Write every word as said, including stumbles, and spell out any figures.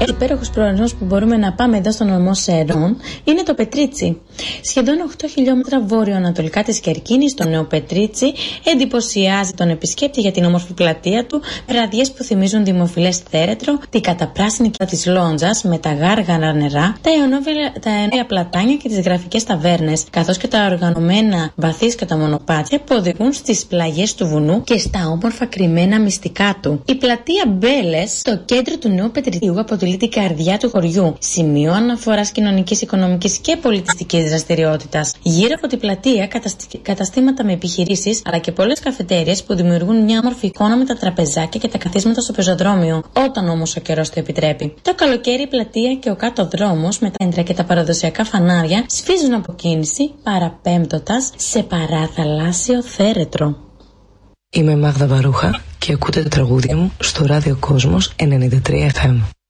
Ένας υπέροχος προορισμός που μπορούμε να πάμε εδώ στον νομό Σερών είναι το Πετρίτσι. Σχεδόν οκτώ χιλιόμετρα βόρειο-ανατολικά της Κερκίνης, το νέο Πετρίτσι εντυπωσιάζει τον επισκέπτη για την όμορφη πλατεία του, βραδιές που θυμίζουν δημοφιλές θέρετρο, την καταπράσινη κοιλάδα της Λόντζας με τα γάργαρα νερά, τα αιωνόβια πλατάνια και τις γραφικές ταβέρνες, καθώς και τα οργανωμένα βαθύσκατα μονοπάτια που οδηγούν στις πλαγιές του βουνού και στα όμορφα κρυμμένα μυστικά του. Η πλατεία Μπέλες, στο κέντρο του νέου Πετριτσίου, αποτελεί την καρδιά του χωριού, σημείο αναφοράς κοινωνικής, οικονομικής και πολιτιστικής δραστηριότητας. Γύρω από την πλατεία, καταστη... καταστήματα με επιχειρήσεις, αλλά και πολλές καφετέριες που δημιουργούν μια όμορφη εικόνα με τα τραπεζάκια και τα καθίσματα στο πεζοδρόμιο, όταν όμως ο καιρός το επιτρέπει. Το καλοκαίρι η πλατεία και ο κάτω δρόμος με τα έντρα και τα παραδοσιακά φανάρια σφίζουν από κίνηση, παραπέμπτοντας σε παραθαλάσσιο θέρετρο. Είμαι Μάγδα Βαρούχα και ακούτε τα τραγούδια μου στο Ράδιο Κόσμος ενενήντα τρία εφ εμ.